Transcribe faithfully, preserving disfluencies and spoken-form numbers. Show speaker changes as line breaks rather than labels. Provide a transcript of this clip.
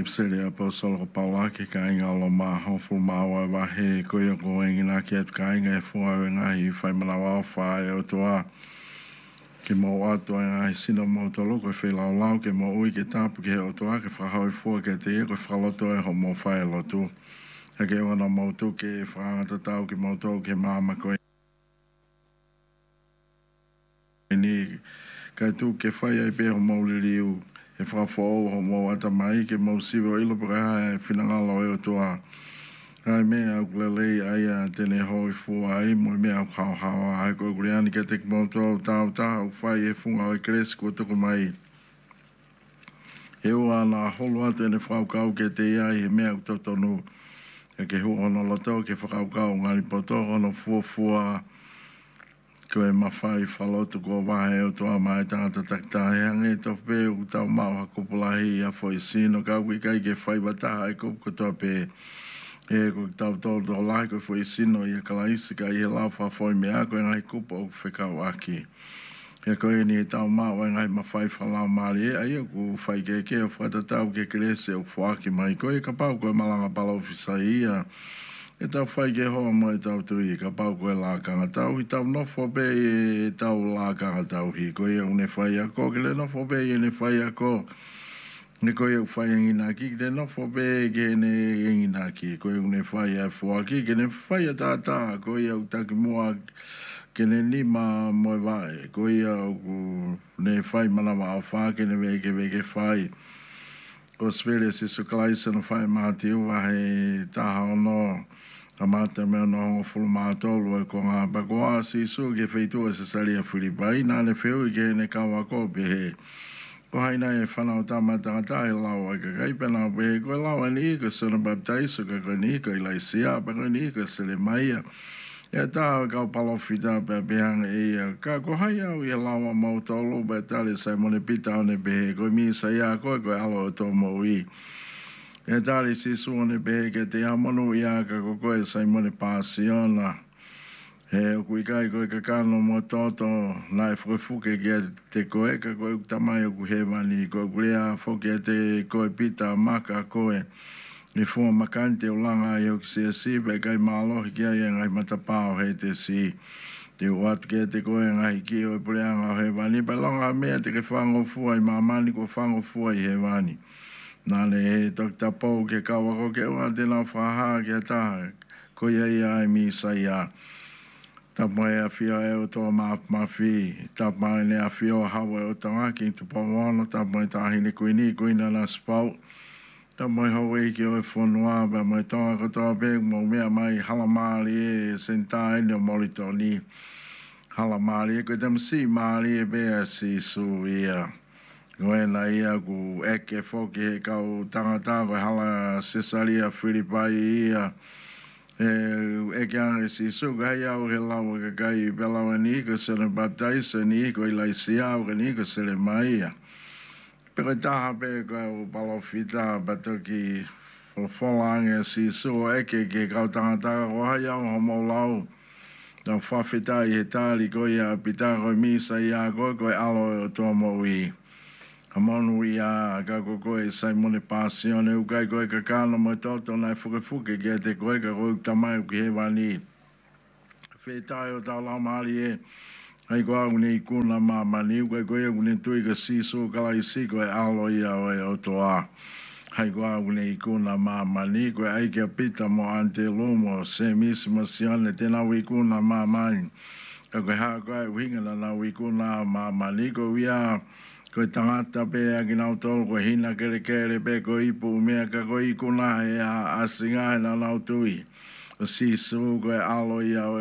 Ipsele apostol ko paula ke kainga lo ma hofu mawa wa he ko yo ko ngina ke kainga e fu nga hi fai malawa fa e o toa ke mo ato nga sino mo to lo ko fe la la ke mo ui ke tapu ke o toa ke fa hoi fu ke te ko fa lo to e ho mo fa lo tu e ke ona mo tu ke fa ta tau ke mo to ke mama ko ni ka tu ke fa e pe mo le liu e whafo o mo ata mai ke mo siwo ilo paka e whinangalo e o toa. Ai mea au kulelei ai a tene hoi fua ai mo mea au kau hawa ai ko kureani ke te mo tau tau tau whai e funga o e kres ko toko mai. E ua na holo ate ne whakau ke te iai he mea au totonu e ke hu ono loto ke whakau ngari poto ono fua fua ko e mawhai whalotu ko wahe o toa mai tangata taktahe hange to pe u tau mau ha kupulahi a foi sino ka ui kai ke whai wataha e kupu toa pe e ko tau tau tau lai ko foi sino i a kalaisi ka i he lau wha foi mea ko e ngai kupu o whekau aki e ko e ni e tau mau e ngai mawhai whalau maari e ai o ku whai ke ke o whatatau ke krese o whaaki mai ko e ka pau ko e malanga pala ofisa ia e tau whai ke hoa mo e tau tui, ka pau koe la kanga tau, i tau nofo pe e tau la kanga tau hi, koe e une whai ako, ke le nofo pe e ne whai ako, ne koe e whai e ngina ki, ke le nofo pe ke ne e ngina ki, koe e une whai e fua ki, ke ne whai e tata, koe e au taki mua, ke ne nima mo e wae, koe e au ne whai manawa au wha, ke ne weke weke whai, ko spere si suklaisa no whai mahati ua he taha ono, a mata mea no hongo fulu mātolu e ko ngā pakoa si su ke wheitua sa saria Filipai, nā le wheu i ke ne kawa ko pe he. Ko haina e whanau tamata ngata e lau a ka kaipena pe he, ko lau ani i ka sona baptaiso ka koe ni ka ilaisia, pa koe ni ka sele maia. E tā kau palofita pe pehanga e ia, ka ko hai au i lau a mautolu, pe tale sai mone pita one pe he, koe misa ia koe koe alo o tō mo i. E tari si suone pe ke te amonu ia ka koko e saimone pasiona. He o kui kai koe ka kano mo toto na e whukefuke ke te koe ka koe uktamai o kuhewani koe kulea whoke te koe pita maka koe. Ni fua makante o langa i o kisia si pe kai maalohi kia i ngai matapao he te si. Te uat ke te koe ngai ki o e pureanga o hewani. Pa longa mea te ke whango fua i mamani ko whango fua i hewani. Nā le he Dokta Pou ke kawa ko ke ua te nau whaha ke taha ko ia ia e mi sa ia. Tapa e a whio e o tō maaf mawhi, tapa e ne a whio hawa e o tangaki tu pawana, tapa e tahine kuini kuina na spau. Tapa e hau e ki o e whanua, pa mai tonga katoa pēk mo mea mai halamari e sentai ni o Moritoni. Halamari e koe tamsi mari e bea si su ia. Ngoe na ia ku eke foki he kau tangata koe hala Cesaria Filipai ia e eke ange si suka hei au he lau ka kai pelawa ni ko sele baptaisa ni ko ilaisia au ka ni ko sele maia. Pero taha pe kau palofita batoki folange si su eke ke kau tangata ko hei au homo lau. Tau whawhita i he tali ko ia pita koe misa ia koe koe alo o tomo ui. Amonu ia ka koko e saimone pasione ukai koe ka kano mo toto nai fuke fuke ke te koe ka koe tamai uki he wani. Whetai o tau lau maari e ai koe au nei kuna mamani ukai koe au nei tui ka siso kala isi koe alo ia o e otoa. Hai koe au nei kuna mamani koe ai kia pita mo ante lumo se misimo sione tena ui kuna mamani. Ka koe haa koe uhinga na na ui kuna mamani koe uia koe tangata pe a kinau tolu koe hina kere kere pe koe ipu mea ka koe ikuna e a asinga e na nau tui. O si su koe alo ia